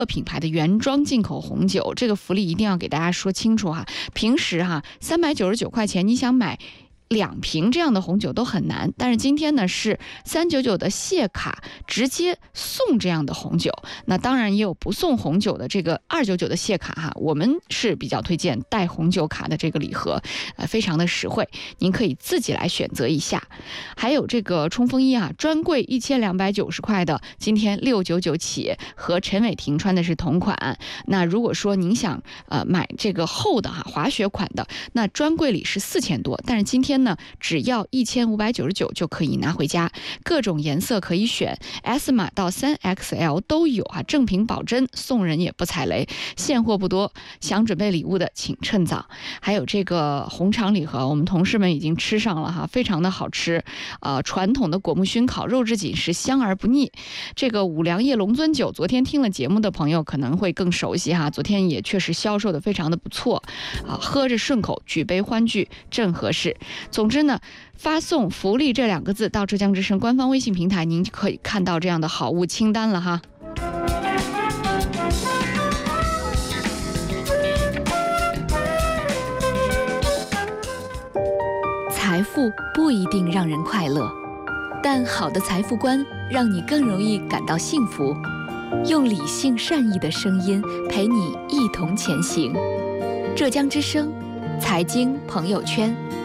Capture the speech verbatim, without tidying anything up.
品牌的原装进口红酒，这个福利一定要给大家说清楚哈。平时哈三百九十九块钱，你想买两瓶这样的红酒都很难，但是今天呢是三九九的谢卡直接送这样的红酒，那当然也有不送红酒的这个二九九的谢卡哈，我们是比较推荐带红酒卡的这个礼盒，呃，非常的实惠，您可以自己来选择一下。还有这个冲锋衣啊，专柜一千两百九十块的，今天六九九起，和陈伟霆穿的是同款。那如果说您想呃买这个厚的哈滑雪款的，那专柜里是四千多，但是今天呢，只要一千五百九十九就可以拿回家，各种颜色可以选 ，S 码到 三 X L 都有啊，正品保真，送人也不踩雷，现货不多，想准备礼物的请趁早。还有这个红肠礼盒，我们同事们已经吃上了哈，非常的好吃，呃，传统的果木熏烤肉质紧实，香而不腻。这个五粮液龙尊酒，昨天听了节目的朋友可能会更熟悉哈，昨天也确实销售的非常的不错，啊，喝着顺口，举杯欢聚，正合适。总之呢，发送福利这两个字到浙江之声官方微信平台，您就可以看到这样的好物清单了哈。财富不一定让人快乐，但好的财富观让你更容易感到幸福。用理性善意的声音陪你一同前行。浙江之声财经朋友圈。